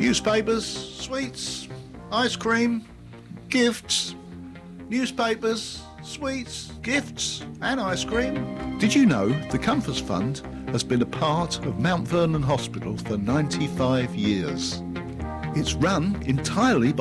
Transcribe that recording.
Newspapers, sweets, ice cream, gifts. Newspapers, sweets, gifts and ice cream. Did you know the Comforts Fund has been a part of Mount Vernon Hospital for 95 years? It's run entirely by